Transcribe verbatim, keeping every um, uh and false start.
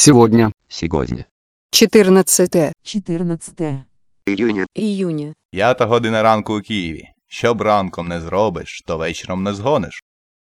Сегодня. Сегодня. чотирнадцяте чотирнадцяте Июня. іюня. П'ята година ранку у Києві. Що б ранком не зробиш, то вечором не згониш.